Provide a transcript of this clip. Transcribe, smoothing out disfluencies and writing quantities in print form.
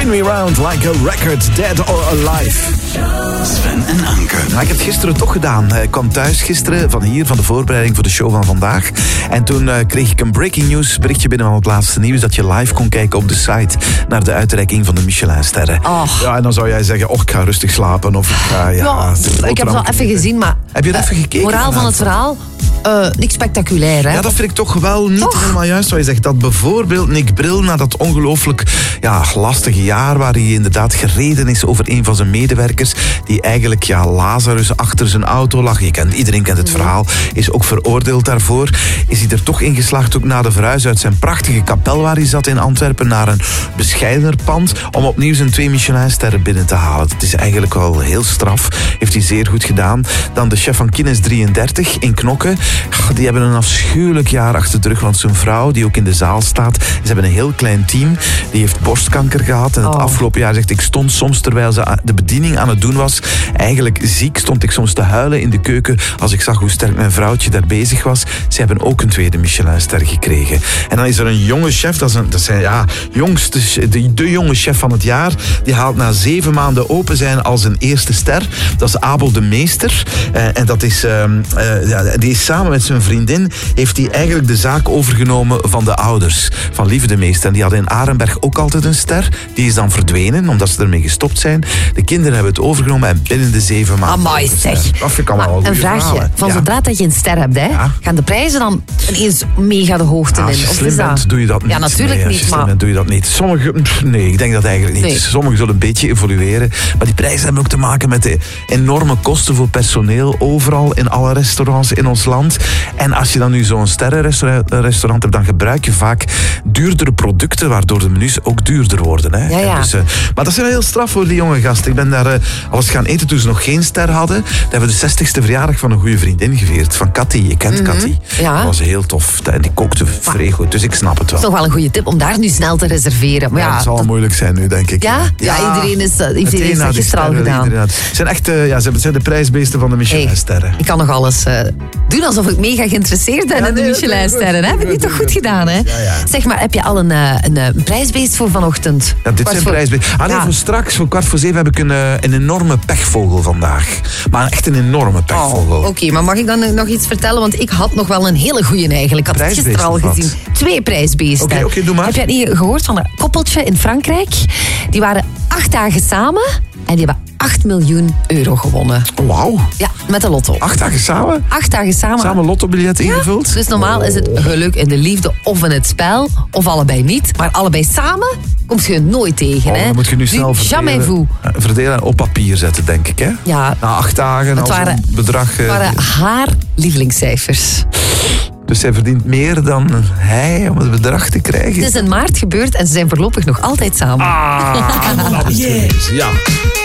Spin Me Round Like a Record, Dead or Alive. Sven en Anke. Nou, ik heb het gisteren toch gedaan. Ik kwam thuis gisteren van de voorbereiding voor de show van vandaag. En toen kreeg ik een breaking news berichtje binnen van het laatste nieuws dat je live kon kijken op de site naar de uitreiking van de Michelinsterren. Oh. Ja, en dan zou jij zeggen, ik ga rustig slapen of ik ga... Ik heb het al even gezien, maar... Heb je het even gekeken? Moraal van het verhaal, niks spectaculair, hè? Ja, dat vind ik toch wel niet helemaal juist wat je zegt. Dat bijvoorbeeld Nick Bril, na dat ongelooflijk lastige jaar waar hij inderdaad gereden is over een van zijn medewerkers, die eigenlijk Lazarus achter zijn auto lag. Iedereen kent het verhaal. Is ook veroordeeld daarvoor. Is hij er toch in geslaagd, ook na de verhuis uit zijn prachtige kapel waar hij zat in Antwerpen, naar een bescheidener pand, om opnieuw zijn 2 Michelinsterren binnen te halen. Het is eigenlijk wel heel straf. Heeft hij zeer goed gedaan. Dan de chef van Kines 33 in Knokke. Die hebben een afschuwelijk jaar achter de rug, want zijn vrouw, die ook in de zaal staat, ze hebben een heel klein team, die heeft borstkanker gehad. En het afgelopen jaar zegt, ik stond soms, terwijl ze de bediening aan het doen was, eigenlijk ziek, stond ik soms te huilen in de keuken als ik zag hoe sterk mijn vrouwtje daar bezig was. Ze hebben ook een 2e Michelinster gekregen. En dan is er een jonge chef, de jonge chef van het jaar, die haalt na 7 maanden open zijn al zijn eerste ster. Dat is Abel de Meester. En dat is, die is samen met zijn vriendin, heeft hij eigenlijk de zaak overgenomen van de ouders van Lieve de Meester. En die hadden in Arenberg ook altijd een ster. Die is dan verdwenen, omdat ze ermee gestopt zijn. De kinderen hebben het overgenomen en binnen de 7 maanden... Amai, zeg. Dat vind ik allemaal wel een vraagje. verhalen. Van zodra dat je een ster hebt, gaan de prijzen dan ineens mega de hoogte in? Als je of slim is dat... bent, doe je dat niet. Ja, natuurlijk nee, niet. Als je slim bent, doe je dat niet. Nee, ik denk dat eigenlijk niet. Nee. Sommigen zullen een beetje evolueren. Maar die prijzen hebben ook te maken met de enorme kosten voor personeel overal in alle restaurants in ons land. En als je dan nu zo'n sterrenrestaurant hebt, dan gebruik je vaak duurdere producten, waardoor de menus ook duurder worden. Hè? Ja. Dus, maar dat is wel heel straf voor die jonge gasten. Ik ben daar alles gaan eten toen ze nog geen ster hadden. Daar hebben we de 60ste verjaardag van een goede vriendin gevierd. Van Cathy. Je kent Cathy. Ja. Dat was heel tof. En die kookte vrij goed. Dus ik snap het wel. Dat is toch wel een goede tip om daar nu snel te reserveren. Maar het zal moeilijk zijn nu, denk ik. Ja? Ja, iedereen heeft dat gisteren al gedaan. Het zijn echt, ze zijn de prijsbeesten van de Michelinsterren. Ik kan nog alles doen alsof ik mega geïnteresseerd ben in de Michelinsterren. Heb ik het toch goed gedaan, hè? Ja. Zeg maar, heb je al een prijsbeest voor vanochtend? Ja, dit zijn prijsbeesten. Voor straks, voor 6:15, heb ik een enorme pechvogel vandaag. Maar echt een enorme pechvogel. Oké, maar mag ik dan nog iets vertellen? Want ik had nog wel een hele goeie eigenlijk. Ik had het gisteren al gezien. 2 prijsbeesten. Oké, doe maar. Heb je het niet gehoord van een koppeltje in Frankrijk? Die waren 8 dagen samen en die hebben 8 miljoen euro gewonnen. Wauw. Ja, met de lotto. 8 dagen samen? 8 dagen samen. Samen lottobiljet ingevuld? Dus normaal is het geluk in de liefde of in het spel, of allebei niet. Maar allebei samen komt je nooit tegen. Hè? Dan moet je nu snel verdelen en op papier zetten, denk ik. Hè? Ja. Na 8 dagen als een bedrag... Het waren haar lievelingscijfers. Dus zij verdient meer dan hij om het bedrag te krijgen? Het is in maart gebeurd en ze zijn voorlopig nog altijd samen. Ja.